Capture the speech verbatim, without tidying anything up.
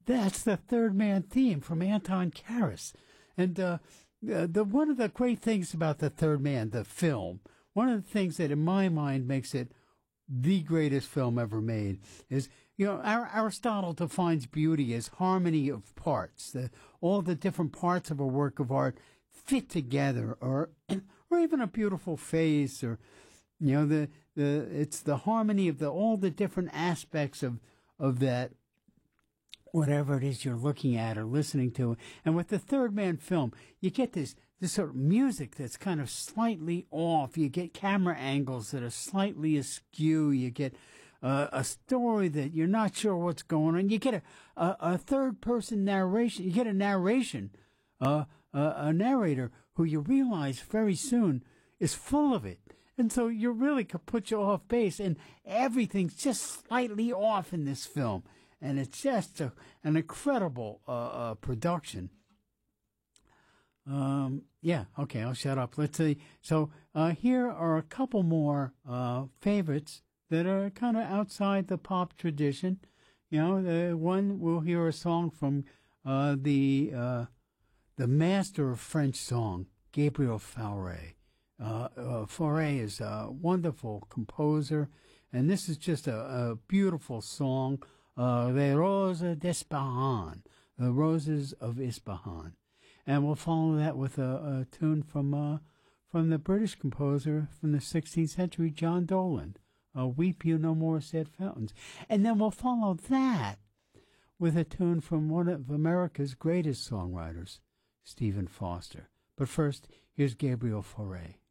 That's the Third Man theme from Anton Karas. And uh, the one of the great things about the Third Man, the film, one of the things that in my mind makes it the greatest film ever made is, you know, Aristotle defines beauty as harmony of parts. The, all the different parts of a work of art fit together, or or even a beautiful face, or you know, the the it's the harmony of the all the different aspects of of that whatever it is you're looking at or listening to. And with the Third Man film, you get this this sort of music that's kind of slightly off. You get camera angles that are slightly askew. You get uh, a story that you're not sure what's going on. You get a, a, a third-person narration. You get a narration, uh, a, a narrator who you realize very soon is full of it. And so you really could put you off base, and everything's just slightly off in this film. And it's just a, an incredible uh, uh, production. Um, yeah, okay, I'll shut up. Let's see. So uh, here are a couple more uh, favorites that are kind of outside the pop tradition. You know, the one we'll hear a song from uh, the uh, the master of French song, Gabriel Fauré. Uh, uh, Fauré is a wonderful composer, and this is just a, a beautiful song. Uh, Les Roses d'Ispahan, the Roses of Ispahan. And we'll follow that with a, a tune from uh, from the British composer from the sixteenth century, John Dolan, uh, Weep You No More, Sad Fountains. And then we'll follow that with a tune from one of America's greatest songwriters, Stephen Foster. But first, here's Gabriel Fauré.